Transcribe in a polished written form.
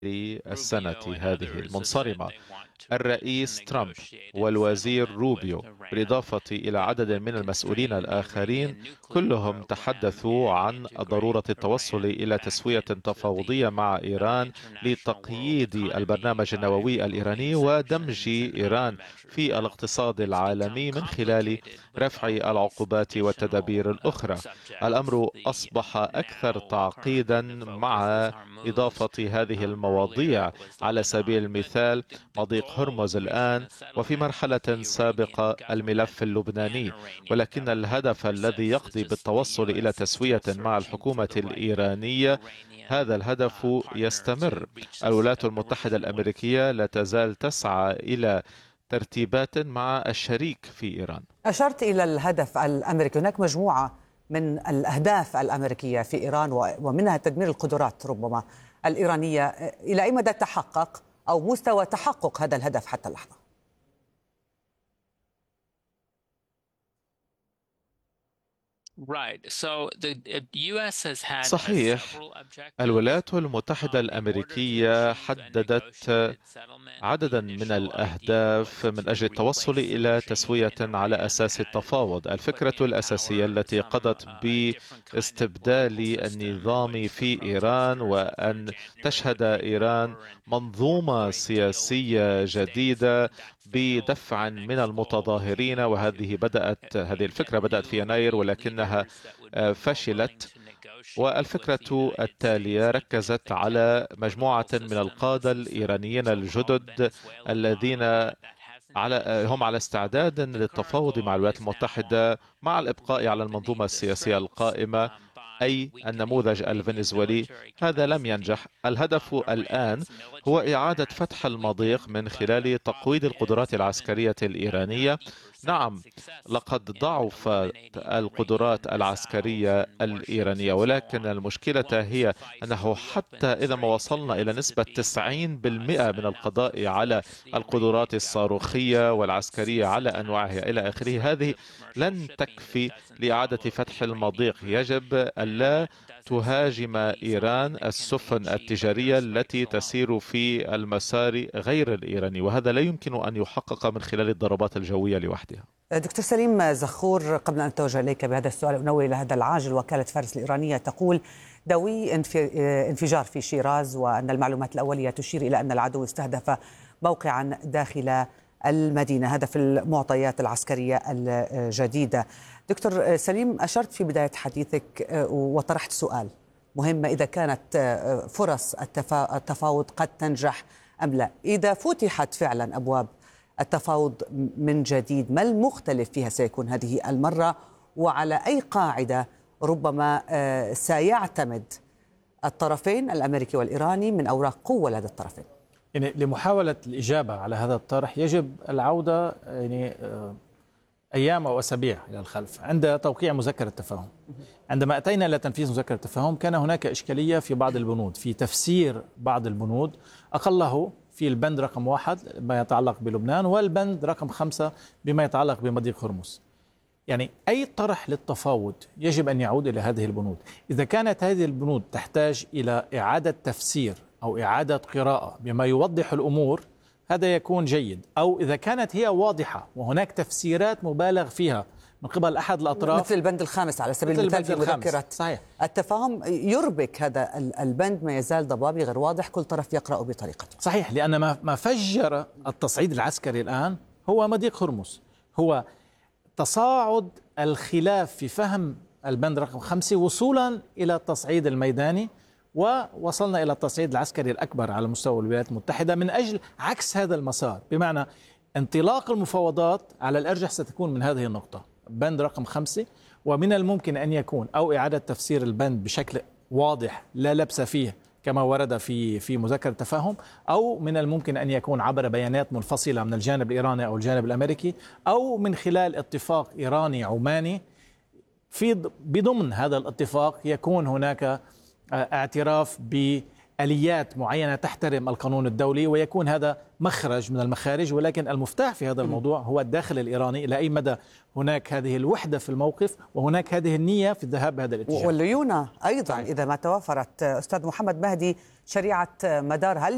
السنة هذه المنصرمة. الرئيس ترامب والوزير روبيو بالإضافة إلى عدد من المسؤولين الآخرين كلهم تحدثوا عن ضرورة التوصل إلى تسوية تفاوضية مع إيران لتقييد البرنامج النووي الإيراني ودمج إيران في الاقتصاد العالمي من خلال رفع العقوبات والتدابير الأخرى. الأمر أصبح أكثر تعقيدا مع إضافة هذه المواضيع، على سبيل المثال مضيق هرمز الآن، وفي مرحلة سابقة الملف اللبناني. ولكن الهدف الذي يقضي بالتوصل إلى تسوية مع الحكومة الإيرانية، هذا الهدف يستمر. الولايات المتحدة الأمريكية لا تزال تسعى إلى ترتيبات مع الشريك في إيران. أشرت إلى الهدف الأمريكي، هناك مجموعة من الأهداف الأمريكية في إيران ومنها تدمير القدرات ربما الإيرانية. إلى أي مدى تحقق أو مستوى تحقق هذا الهدف حتى اللحظة؟ صحيح، الولايات المتحدة الأمريكية حددت عددا من الأهداف من أجل التوصل إلى تسوية على أساس التفاوض. الفكرة الأساسية التي قضت باستبدال النظام في إيران، وأن تشهد إيران منظومة سياسية جديدة بدفع من المتظاهرين. هذه الفكرة بدأت في يناير ولكنها فشلت. والفكرة التالية ركزت على مجموعة من القادة الإيرانيين الجدد الذين هم على استعداد للتفاوض مع الولايات المتحدة مع الإبقاء على المنظومة السياسية القائمة، أي النموذج الفنزويلي. هذا لم ينجح. الهدف الآن هو إعادة فتح المضيق من خلال تقويض القدرات العسكرية الإيرانية. نعم، لقد ضعفت القدرات العسكرية الإيرانية، ولكن المشكلة هي أنه حتى إذا ما وصلنا إلى نسبة 90% من القضاء على القدرات الصاروخية والعسكرية على أنواعها إلى آخره، هذه لن تكفي لإعادة فتح المضيق. يجب ألا تهاجم إيران السفن التجارية التي تسير في المسار غير الإيراني، وهذا لا يمكن أن يحقق من خلال الضربات الجوية لوحدها. دكتور سليم زخور، قبل أن أتوجه إليك بهذا السؤال أنوه إلى هذا العاجل. وكالة فارس الإيرانية تقول دوي انفجار في شيراز، وأن المعلومات الأولية تشير إلى أن العدو استهدف موقعا داخل المدينة. هذا في المعطيات العسكرية الجديدة. دكتور سليم، أشرت في بداية حديثك وطرحت سؤال مهم: إذا كانت فرص التفاوض قد تنجح أم لا؟ إذا فتحت فعلا أبواب التفاوض من جديد، ما المختلف فيها سيكون هذه المرة؟ وعلى أي قاعدة ربما سيعتمد الطرفين الأمريكي والإيراني من أوراق قوة لدى الطرفين؟ يعني لمحاولة الإجابة على هذا الطرح يجب العودة أيام أو أسابيع إلى الخلف عند توقيع مذكرة التفاهم. عندما أتينا إلى تنفيذ مذكرة التفاهم كان هناك إشكالية في بعض البنود، في تفسير بعض البنود، أقله في البند رقم 1 بما يتعلق بلبنان، والبند رقم 5 بما يتعلق بمضيق هرمز. يعني أي طرح للتفاوض يجب أن يعود إلى هذه البنود. إذا كانت هذه البنود تحتاج إلى إعادة تفسير أو إعادة قراءة بما يوضح الأمور، هذا يكون جيد. أو إذا كانت هي واضحة وهناك تفسيرات مبالغ فيها من قبل أحد الأطراف، مثل البند الخامس على سبيل المثال في مذكرة التفاهم، يربك هذا البند ما يزال ضبابي غير واضح، كل طرف يقرأ بطريقته. صحيح، لأن ما فجر التصعيد العسكري الآن هو مضيق هرمز، هو تصاعد الخلاف في فهم البند رقم 5 وصولا إلى التصعيد الميداني، ووصلنا إلى التصعيد العسكري الأكبر على مستوى الولايات المتحدة من أجل عكس هذا المسار. بمعنى انطلاق المفاوضات على الأرجح ستكون من هذه النقطة، بند رقم 5، ومن الممكن أن يكون أو إعادة تفسير البند بشكل واضح لا لبس فيه كما ورد في مذكرة التفاهم، أو من الممكن أن يكون عبر بيانات منفصلة من الجانب الإيراني أو الجانب الأمريكي، أو من خلال اتفاق إيراني عماني بضمن هذا الاتفاق يكون هناك اعتراف بآليات معينة تحترم القانون الدولي، ويكون هذا مخرج من المخارج. ولكن المفتاح في هذا الموضوع هو الداخل الإيراني، إلى أي مدى هناك هذه الوحدة في الموقف وهناك هذه النية في الذهاب بهذا الاتجاه. والليونة أيضا إذا ما توافرت. أستاذ محمد مهدي، شريعة مدار، هل